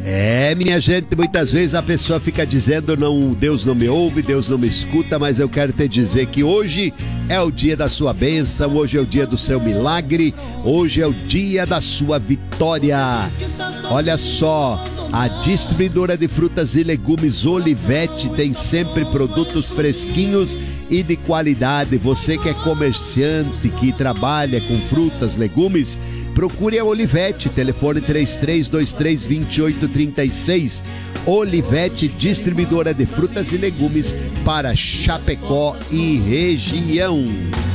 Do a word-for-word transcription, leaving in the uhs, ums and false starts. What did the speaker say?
É, minha gente, muitas vezes a pessoa fica dizendo, não, Deus não me ouve, Deus não me escuta, mas eu quero te dizer que hoje é o dia da sua bênção, hoje é o dia do seu milagre, hoje é o dia da sua vitória. Olha só, a distribuidora de frutas e legumes Olivetti tem sempre produtos fresquinhos e de qualidade. Você que é comerciante, que trabalha com frutas, legumes, procure a Olivetti, telefone três três dois três, dois oito três seis. Olivetti, distribuidora de frutas e legumes para Chapecó e região.